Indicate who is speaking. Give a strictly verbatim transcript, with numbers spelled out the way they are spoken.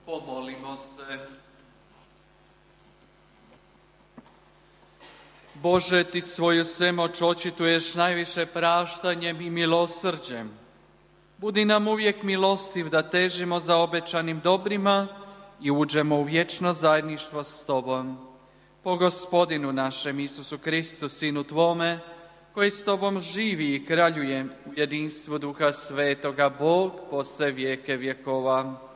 Speaker 1: Pomolimo se. Bože, Ti svoju svemoć očituješ najviše praštanjem i milosrđem. Budi nam uvijek milostiv da težimo za obećanim dobrima i uđemo u vječno zajedništvo s Tobom. Po Gospodinu našem Isusu Kristu, Sinu Tvome, koji s Tobom živi i kraljuje u jedinstvu Duha Svetoga, Bog po sve vijeke vjekova.